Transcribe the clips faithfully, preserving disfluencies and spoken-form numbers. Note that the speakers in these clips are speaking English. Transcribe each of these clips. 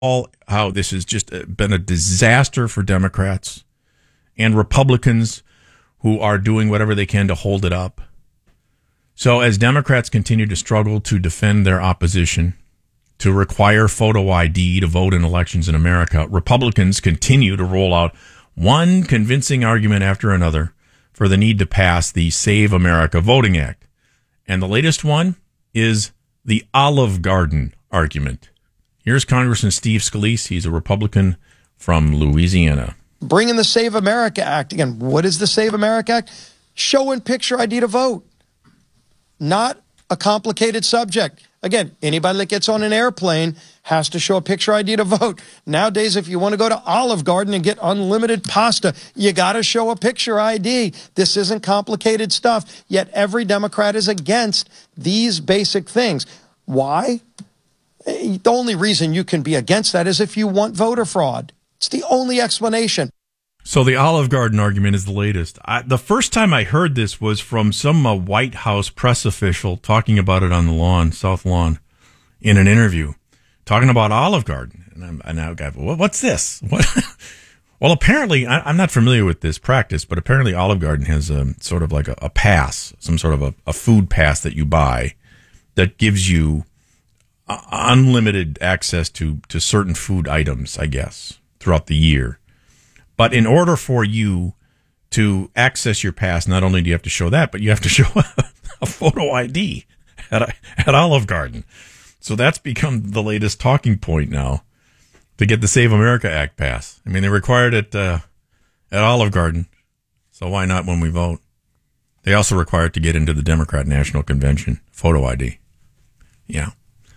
all how this has just been a disaster for Democrats and Republicans who are doing whatever they can to hold it up. So as Democrats continue to struggle to defend their opposition, to require photo I D to vote in elections in America, Republicans continue to roll out one convincing argument after another for the need to pass the Save America Voting Act. And the latest one is the Olive Garden argument. Here's Congressman Steve Scalise. He's a Republican from Louisiana. Bringing the Save America Act. Again, what is the Save America Act? Show and picture I D to vote. Not a complicated subject. Again, anybody that gets on an airplane has to show a picture I D to vote. Nowadays, if you want to go to Olive Garden and get unlimited pasta, you got to show a picture I D. This isn't complicated stuff. Yet every Democrat is against these basic things. Why? The only reason you can be against that is if you want voter fraud. It's the only explanation. So the Olive Garden argument is the latest. I, the first time I heard this was from some uh, White House press official talking about it on the lawn, South Lawn, in an interview, talking about Olive Garden. And I'm, and I go, well, what's this? What? Well, apparently, I, I'm not familiar with this practice, but apparently Olive Garden has a, sort of like a, a pass, some sort of a, a food pass that you buy that gives you uh, unlimited access to, to certain food items, I guess, throughout the year. But in order for you to access your pass, not only do you have to show that, but you have to show a, a photo I D at, a, at Olive Garden. So that's become the latest talking point now to get the Save America Act passed. I mean, they required it uh, at Olive Garden, so why not when we vote? They also require it to get into the Democrat National Convention, photo I D. Yeah.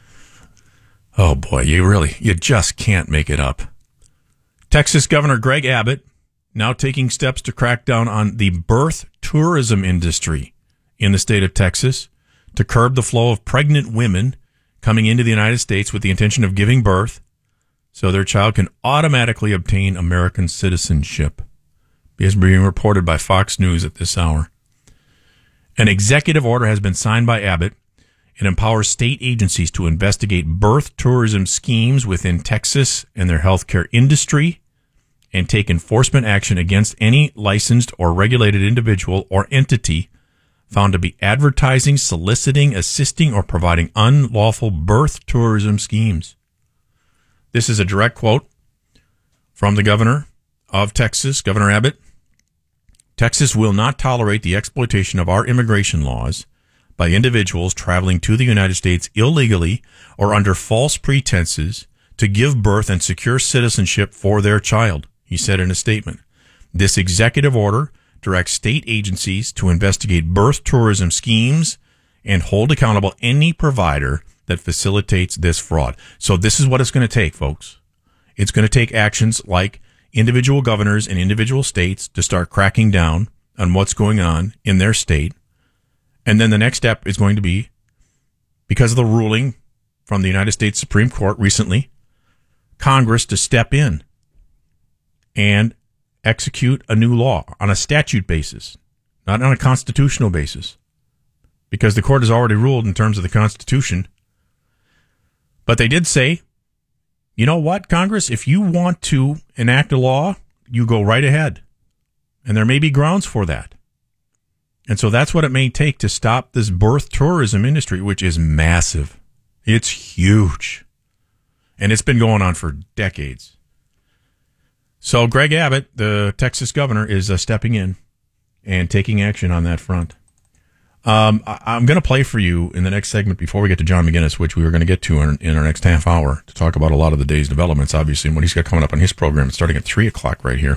Oh, boy, you really, you just can't make it up. Texas Governor Greg Abbott now taking steps to crack down on the birth tourism industry in the state of Texas to curb the flow of pregnant women coming into the United States with the intention of giving birth so their child can automatically obtain American citizenship. It's being reported by Fox News at this hour. An executive order has been signed by Abbott. It empowers state agencies to investigate birth tourism schemes within Texas and their healthcare industry and take enforcement action against any licensed or regulated individual or entity found to be advertising, soliciting, assisting, or providing unlawful birth tourism schemes. This is a direct quote from the governor of Texas, Governor Abbott. Texas will not tolerate the exploitation of our immigration laws by individuals traveling to the United States illegally or under false pretenses to give birth and secure citizenship for their child, he said in a statement. This executive order directs state agencies to investigate birth tourism schemes and hold accountable any provider that facilitates this fraud. So this is what it's going to take, folks. It's going to take actions like individual governors in individual states to start cracking down on what's going on in their state. And then the next step is going to be, because of the ruling from the United States Supreme Court recently, Congress to step in and execute a new law on a statute basis, not on a constitutional basis, because the court has already ruled in terms of the Constitution. But they did say, you know what, Congress, if you want to enact a law, you go right ahead. And there may be grounds for that. And so that's what it may take to stop this birth tourism industry, which is massive. It's huge. And it's been going on for decades. So Greg Abbott, the Texas governor, is uh, stepping in and taking action on that front. Um, I- I'm going to play for you in the next segment before we get to John McGinnis, which we were going to get to in, in our next half hour to talk about a lot of the day's developments, obviously, and what he's got coming up on his program starting at three o'clock right here.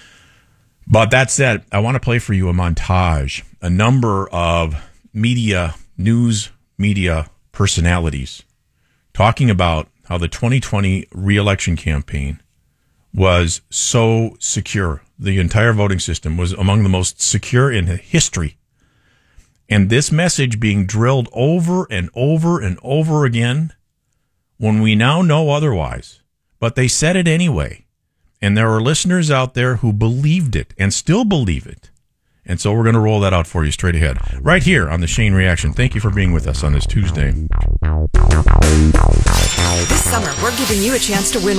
But that said, I want to play for you a montage, a number of media, news media personalities talking about how the twenty twenty re-election campaign was so secure. The entire voting system was among the most secure in history. And this message being drilled over and over and over again when we now know otherwise. But they said it anyway. And there are listeners out there who believed it and still believe it. And so we're going to roll that out for you straight ahead. Right here on the Shane Reaction. Thank you for being with us on this Tuesday. This summer, we're giving you a chance to win